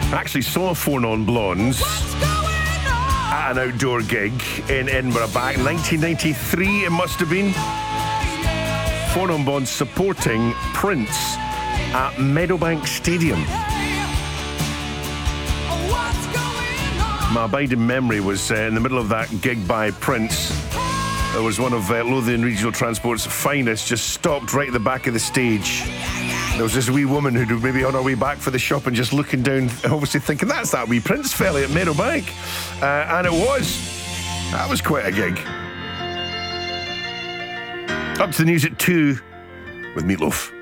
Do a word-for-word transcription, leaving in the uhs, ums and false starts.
I actually saw Four Non Blondes at an outdoor gig in Edinburgh back in nineteen ninety-three, it must have been. Four Non Blondes supporting Prince at Meadowbank Stadium. My abiding memory was uh, in the middle of that gig by Prince. There was one of uh, Lothian Regional Transport's finest just stopped right at the back of the stage. There was this wee woman who'd maybe on her way back for the shop and just looking down, obviously thinking, that's that wee Prince fella at Meadowbank. Uh, and it was. That was quite a gig. Up to the news at two with Meatloaf.